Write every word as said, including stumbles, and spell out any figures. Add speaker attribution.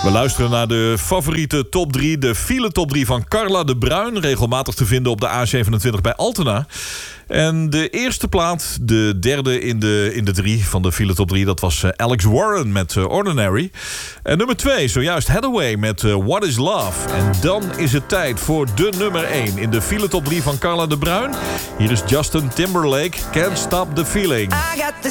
Speaker 1: We luisteren naar de favoriete top drie. De file top drie van Carla de Bruin. Regelmatig te vinden op de A zevenentwintig bij Altena. En de eerste plaat, de derde in de, in de drie van de file top drie... dat was uh, Alex Warren met uh, Ordinary. En nummer twee, zojuist Hathaway met uh, What is Love. En dan is het tijd voor de nummer één in de file top drie van Carla de Bruin. Hier is Justin Timberlake, Can't Stop the Feeling.